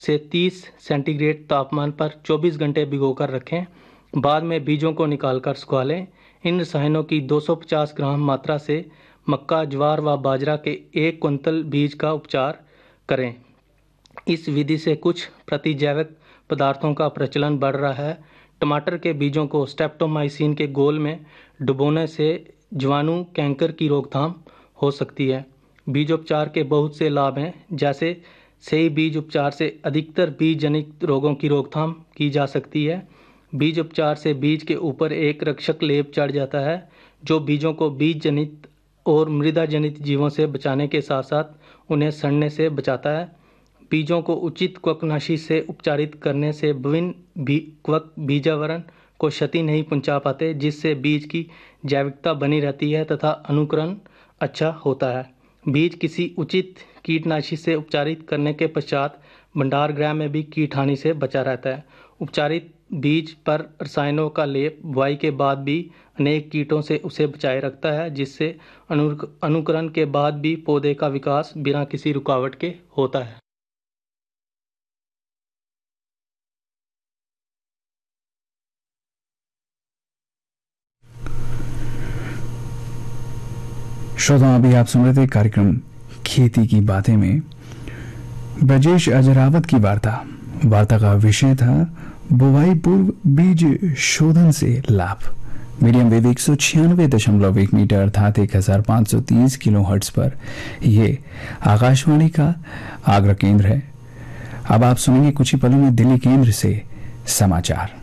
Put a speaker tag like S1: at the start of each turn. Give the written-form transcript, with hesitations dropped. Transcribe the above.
S1: से 30 सेंटीग्रेड तापमान पर 24 घंटे भिगोकर रखें। बाद में बीजों को निकालकर सुखा लें। इन रसायनों की 250 ग्राम मात्रा से मक्का, ज्वार व बाजरा के 1 कुंतल बीज का उपचार करें। इस विधि से कुछ प्रतिजैविक पदार्थों का प्रचलन बढ़ रहा है। टमाटर के बीजों को स्ट्रेप्टोमाइसिन के घोल में डुबोने से जीवाणु कैंकर की रोकथाम हो सकती है। बीजोपचार के बहुत से लाभ हैं, जैसे सही बीज उपचार से अधिकतर बीज जनित रोगों की रोकथाम की जा सकती है। बीज उपचार से बीज के ऊपर एक रक्षक लेप चढ़ जाता है, जो बीजों को बीज जनित और मृदा जनित जीवों से बचाने के साथ साथ उन्हें सड़ने से बचाता है। बीजों को उचित कवकनाशी से उपचारित करने से विभिन्न कवक बीजावरण को क्षति नहीं पहुंचा पाते, जिससे बीज की जैविकता बनी रहती है तथा अनुकरण अच्छा होता है। बीज किसी उचित कीटनाशी से उपचारित करने के पश्चात भंडार गृह में भी कीट हानि से बचा रहता है। उपचारित बीज पर रसायनों का लेप बुआई के बाद भी अनेक कीटों से उसे बचाए रखता है, जिससे अनुकरण के बाद भी पौधे का विकास बिना किसी रुकावट के होता है।
S2: श्रोताओं, अभी आप सुन रहे थे कार्यक्रम खेती की बातें में ब्रजेश अजरावत की वार्ता का विषय था बुवाई पूर्व बीज शोधन से लाभ। मीडियम वेव 196.1 मीटर अर्थात 1530 किलो हर्ट्ज पर यह आकाशवाणी का आगरा केंद्र है। अब आप सुनेंगे कुछ ही पलों में दिल्ली केंद्र से समाचार।